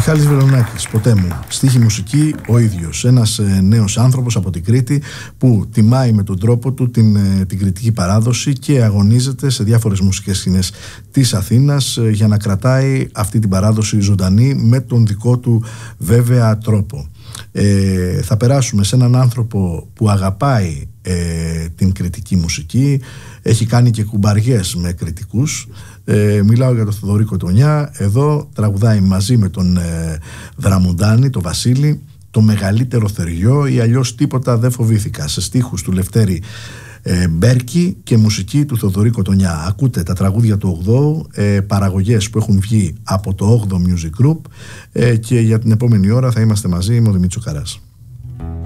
Μιχάλης Βελονάκης, ποτέ μου. Στίχη μουσική ο ίδιος. Ένας νέος άνθρωπος από την Κρήτη που τιμάει με τον τρόπο του την κριτική παράδοση και αγωνίζεται σε διάφορες μουσικές σκηνές της Αθήνας για να κρατάει αυτή την παράδοση ζωντανή με τον δικό του βέβαια τρόπο. Θα περάσουμε σε έναν άνθρωπο που αγαπάει την κριτική μουσική, έχει κάνει και κουμπαριές με κριτικούς. Μιλάω για τον Θοδωρή Κοτονιά. Εδώ τραγουδάει μαζί με τον Δραμουντάνη, τον Βασίλη, το μεγαλύτερο θεριό ή αλλιώς τίποτα δεν φοβήθηκα, σε στίχους του Λευτέρη Μπέρκη και μουσική του Θοδωρή Κοτονιά. Ακούτε τα τραγούδια του 8ου, παραγωγές που έχουν βγει από το 8ο Music Group, και για την επόμενη ώρα θα είμαστε μαζί με ο Δημήτρης Καράς.